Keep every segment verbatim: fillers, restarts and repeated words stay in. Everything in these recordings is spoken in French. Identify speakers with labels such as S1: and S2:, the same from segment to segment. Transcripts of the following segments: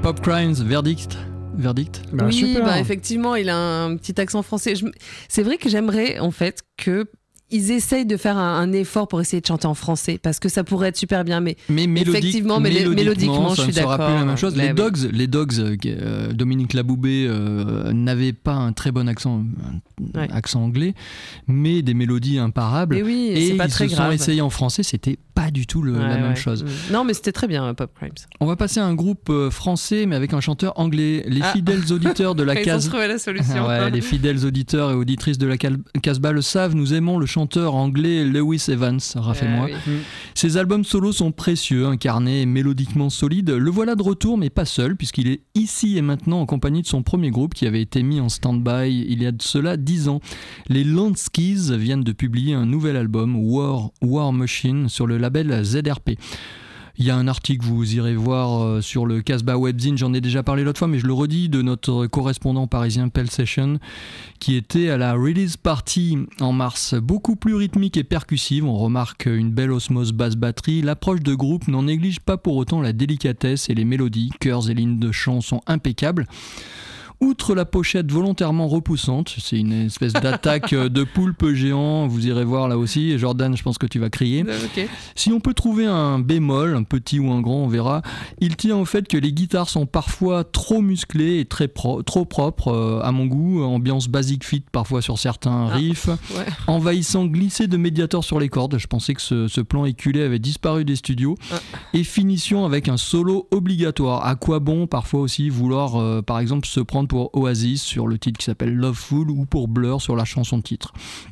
S1: Pop Crimes, verdict. Verdict.
S2: Bah,
S3: oui,
S2: super.
S3: bah, effectivement, il a un petit accent français. Je... C'est vrai que j'aimerais en fait que ils essayent de faire un, un effort pour essayer de chanter en français parce que ça pourrait être super bien, mais,
S1: mais mélodique,
S3: effectivement, mais
S1: mélodiquement,
S3: mélodiquement, je
S1: ça
S3: suis
S1: ne sera
S3: d'accord.
S1: plus la même chose.
S3: Mais
S1: Les
S3: oui.
S1: Dogs, les Dogs, euh, Dominique Laboubé euh, n'avait pas un très bon accent, un
S3: Ouais.
S1: accent anglais, mais des mélodies imparables.
S3: Mais oui,
S1: et
S3: c'est pas
S1: ils
S3: très
S1: se
S3: grave.
S1: sont essayés en français, c'était pas du tout le,
S3: Ouais,
S1: la même
S3: ouais.
S1: chose.
S3: Mm. Non, mais c'était très bien, Pop Crimes.
S1: On va passer à un groupe euh, français, mais avec un chanteur anglais. Les
S3: Ah.
S1: fidèles auditeurs de la
S3: Ils ont
S1: case.
S3: trouvé la solution.
S1: Ouais, les fidèles auditeurs et auditrices de la cal- Casbah le savent, nous aimons le chanteur anglais Lewis Evans, Raph et
S3: Euh,
S1: moi.
S3: oui.
S1: Ses albums solos sont précieux, incarnés et mélodiquement solides. Le voilà de retour, mais pas seul, puisqu'il est ici et maintenant en compagnie de son premier groupe qui avait été mis en stand-by il y a de cela dix ans. Les Lanskeys viennent de publier un nouvel album, War, War Machine, sur le label Z R P. Il y a un article, vous irez voir euh, sur le Casbah Webzine, j'en ai déjà parlé l'autre fois, mais je le redis, de notre correspondant parisien Pell Session, qui était à la release party en mars. Beaucoup plus rythmique et percussive, on remarque une belle osmose basse-batterie. L'approche de groupe n'en néglige pas pour autant la délicatesse et les mélodies, chœurs et lignes de chant sont impeccables. Outre la pochette volontairement repoussante, c'est une espèce d'attaque de poulpe géant, vous irez voir là aussi, et Jordan, je pense que tu vas crier.
S3: Ok.
S1: Si on peut trouver un bémol, un petit ou un grand, on verra, il tient au fait que les guitares sont parfois trop musclées et très pro- trop propres euh, à mon goût, ambiance basic fit parfois sur certains riffs,
S3: Ouais.
S1: envahissant glisser de médiator sur les cordes, je pensais que ce, ce plan éculé avait disparu des studios,
S3: Ah.
S1: et finition avec un solo obligatoire. À quoi bon parfois aussi vouloir euh, par exemple se prendre pour Oasis sur le titre qui s'appelle Loveful ou pour Blur sur la chanson titre.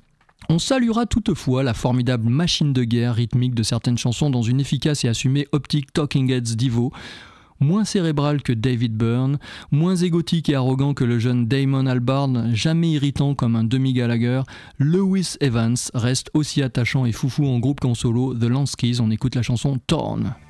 S1: On saluera toutefois la formidable machine de guerre rythmique de certaines chansons dans une efficace et assumée optique Talking Heads Divo, moins cérébral que David Byrne, moins égotique et arrogant que le jeune Damon Albarn, jamais irritant comme un demi-Gallagher, Lewis Evans reste aussi attachant et foufou en groupe qu'en solo. The Lanskeys, on écoute la chanson Torn.